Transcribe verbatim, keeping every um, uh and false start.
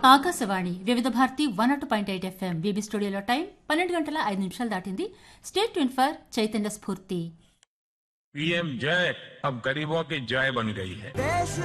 ఆకాశవాణి వివిధ భారతి వన్ అటు point eight FM BB స్టూడియోలో టైం పన్నెండు గంటల ఐదు నిమిషాలు దాటింది. స్టేట్ ట్యూన్ ఫర్ చైతన్య స్ఫూర్తి. पीएम जय अब गरीबों की जय बन गई है.